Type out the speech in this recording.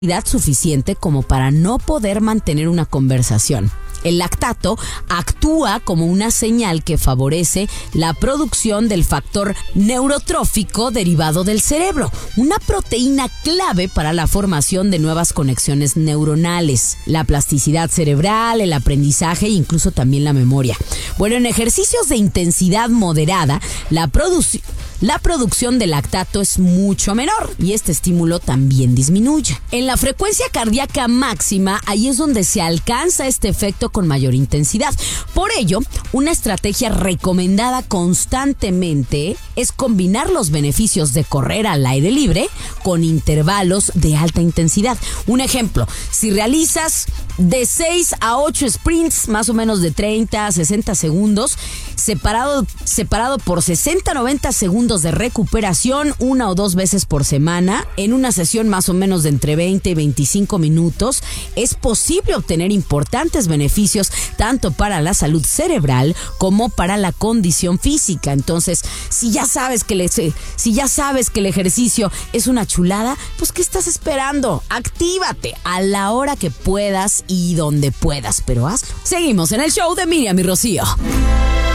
suficiente como para no poder mantener una conversación. El lactato actúa como una señal que favorece la producción del factor neurotrófico derivado del cerebro, una proteína clave para la formación de nuevas conexiones neuronales, la plasticidad cerebral, el aprendizaje e incluso también la memoria. Bueno, en ejercicios de intensidad moderada, la producción de lactato es mucho menor y este estímulo también disminuye. En la frecuencia cardíaca máxima, ahí es donde se alcanza este efecto con mayor intensidad. Por ello, una estrategia recomendada constantemente es combinar los beneficios de correr al aire libre con intervalos de alta intensidad. Un ejemplo, si realizas de 6 a 8 sprints, más o menos de 30 a 60 segundos, separado por 60 a 90 segundos de recuperación, 1 o 2 veces por semana, en una sesión más o menos de entre 20 y 25 minutos, es posible obtener importantes beneficios tanto para la salud cerebral como para la condición física. Entonces, si ya sabes que el ejercicio es una chulada, pues ¿qué estás esperando? Actívate a la hora que puedas y donde puedas, pero hazlo. Seguimos en el show de Miriam y Rocío.